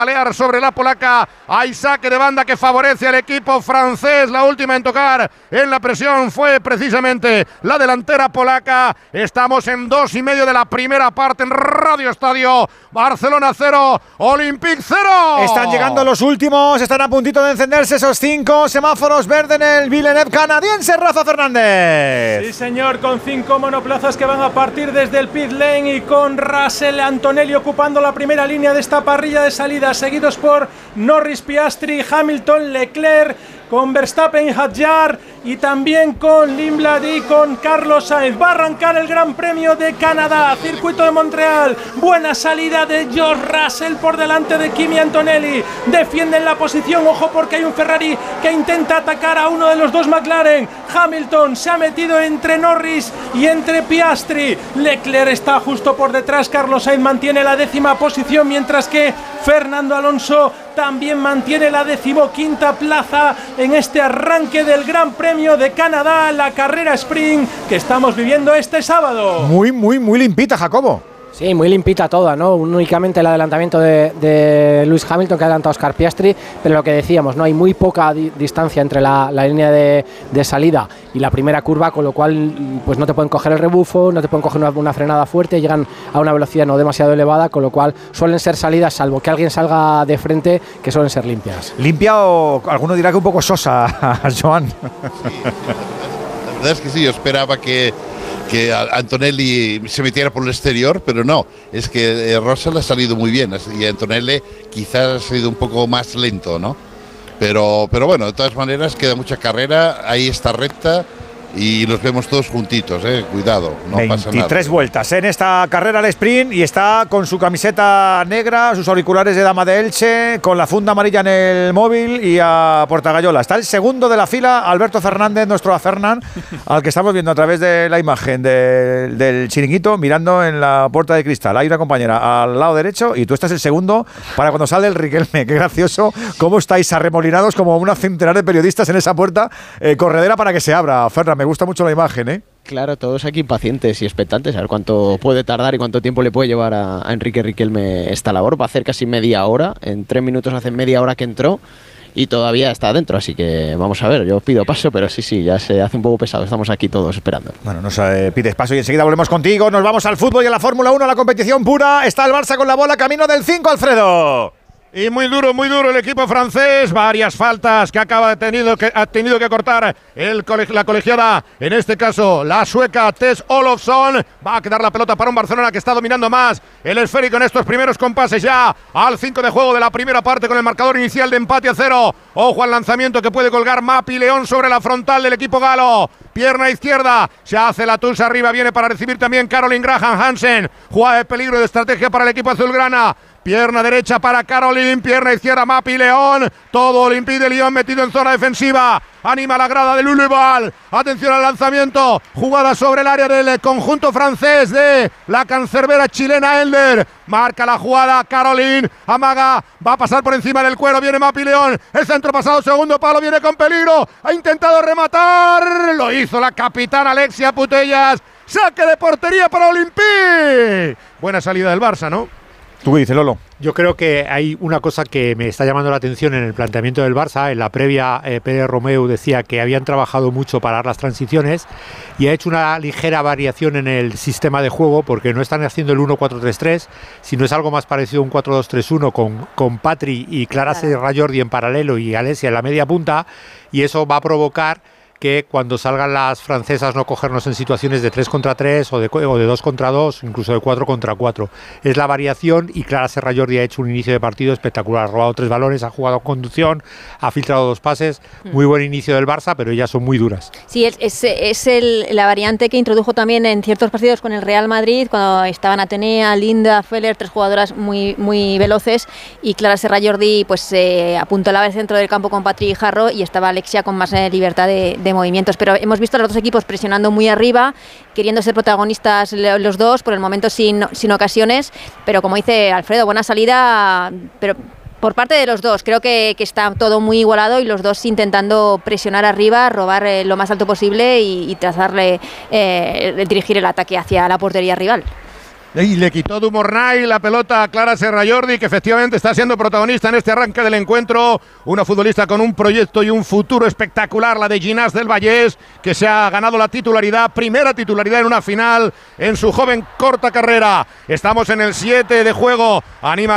Balear sobre la polaca. Hay saque de banda que favorece al equipo francés. La última en tocar en la presión fue precisamente la delantera polaca. Estamos en 2:30 de la primera parte en Radio Estadio. Barcelona 0, Olympique 0. Están llegando los últimos, están a puntito de encenderse esos 5 semáforos verdes en el Villeneuve canadiense. Rafa Fernández. Sí, señor, con 5 monoplazas que van a partir desde el pit lane y con Russell Antonelli ocupando la primera línea de esta parrilla de salida, seguidos por Norris, Piastri, Hamilton, Leclerc, con Verstappen, Hadjar y también con Limblad y con Carlos Sainz. Va a arrancar el Gran Premio de Canadá, circuito de Montreal. Buena salida de George Russell por delante de Kimi Antonelli. Defienden la posición, ojo porque hay un Ferrari que intenta atacar a uno de los dos McLaren. Hamilton se ha metido entre Norris y entre Piastri. Leclerc está justo por detrás. Carlos Sainz mantiene la 10ª posición, mientras que Fernando Alonso también mantiene la 15ª plaza en este arranque del Gran Premio de Canadá, la carrera sprint que estamos viviendo este sábado. Muy limpita, Jacobo. Sí, muy limpita toda, ¿no? Únicamente el adelantamiento de Lewis Hamilton, que ha adelantado a Oscar Piastri, pero lo que decíamos, ¿no? Hay muy poca distancia entre la línea de salida y la primera curva, con lo cual pues no te pueden coger el rebufo, no te pueden coger una frenada fuerte, llegan a una velocidad no demasiado elevada, con lo cual suelen ser salidas, salvo que alguien salga de frente, que suelen ser limpias. Limpia o alguno dirá que un poco sosa, Joan. Sí, la verdad es que sí, yo esperaba que Antonelli se metiera por el exterior, pero no, es que Russell ha salido muy bien y Antonelli quizás ha sido un poco más lento, ¿no? Pero bueno, de todas maneras queda mucha carrera, ahí está recta y los vemos todos juntitos, cuidado, no pasa nada. 23 vueltas en esta carrera al sprint y está con su camiseta negra, sus auriculares de dama de Elche, con la funda amarilla en el móvil y a Portagayola. Está el segundo de la fila, Alberto Fernández, nuestro Fernán, al que estamos viendo a través de la imagen del chiringuito, mirando en la puerta de cristal. Hay una compañera al lado derecho y tú estás el segundo para cuando sale el Riquelme. Qué gracioso cómo estáis arremolinados como una centenar de periodistas en esa puerta corredera para que se abra. Fernán, me gusta mucho la imagen, ¿eh? Claro, todos aquí impacientes y expectantes a ver cuánto puede tardar y cuánto tiempo le puede llevar a Enrique Riquelme esta labor. Va a hacer casi media hora, en 3 minutos hace media hora que entró y todavía está adentro, así que vamos a ver, yo pido paso, pero sí, ya se hace un poco pesado, estamos aquí todos esperando. Bueno, nos pides paso y enseguida volvemos contigo, nos vamos al fútbol y a la Fórmula 1, a la competición pura. Está el Barça con la bola, camino del 5, Alfredo. Y muy duro el equipo francés. Varias faltas que ha tenido que cortar la colegiada, en este caso la sueca Tess Olofsson. Va a quedar la pelota para un Barcelona que está dominando más el esférico en estos primeros compases, ya al 5 de juego de la primera parte, con el marcador inicial de empate a 0. Ojo al lanzamiento que puede colgar Mapi León sobre la frontal del equipo galo. Pierna izquierda, se hace la tulsa arriba, viene para recibir también Caroline Graham Hansen. Jugada de peligro y de estrategia para el equipo azulgrana. Pierna derecha para Caroline, pierna izquierda Mapi León. Todo Olympique de Lyon metido en zona defensiva. Anima la grada de Lulebal. Atención al lanzamiento. Jugada sobre el área del conjunto francés de la cancerbera chilena Elder. Marca la jugada Caroline. Amaga. Va a pasar por encima del cuero. Viene Mapi León. El centro pasado, segundo palo. Viene con peligro. Ha intentado rematar. Lo hizo la capitana Alexia Putellas. Saque de portería para Olympique. Buena salida del Barça, ¿no? ¿Tú qué dices, Lolo? Yo creo que hay una cosa que me está llamando la atención en el planteamiento del Barça. En la previa, Pérez Romeu decía que habían trabajado mucho para dar las transiciones y ha hecho una ligera variación en el sistema de juego, porque no están haciendo el 1-4-3-3, sino es algo más parecido a un 4-2-3-1 con Patri y Clara Serra-Jordi en paralelo y Alessia en la media punta, y eso va a provocar que cuando salgan las francesas no cogernos en situaciones de 3 contra 3 o de 2 contra 2, incluso de 4 contra 4. Es la variación, y Clara Serra-Jordi ha hecho un inicio de partido espectacular. Ha robado 3 balones, ha jugado conducción, ha filtrado 2 pases. Muy buen inicio del Barça, pero ellas son muy duras. Sí, es la variante que introdujo también en ciertos partidos con el Real Madrid, cuando estaban Atenea, Linda, Feller, 3 jugadoras muy veloces, y Clara Serra-Jordi pues apuntalaba el centro del campo con Patri y Jarro, y estaba Alexia con más libertad de movimientos, pero hemos visto a los dos equipos presionando muy arriba, queriendo ser protagonistas los dos, por el momento sin ocasiones, pero como dice Alfredo, buena salida, pero por parte de los dos. Creo que está todo muy igualado y los dos intentando presionar arriba, robar lo más alto posible y trazarle, dirigir el ataque hacia la portería rival. Y le quitó Dumornay la pelota a Clara Serrallordi, que efectivamente está siendo protagonista en este arranque del encuentro. Una futbolista con un proyecto y un futuro espectacular, la de Ginás del Vallés, que se ha ganado la titularidad, primera titularidad en una final en su joven corta carrera. Estamos en el 7 de juego. Anima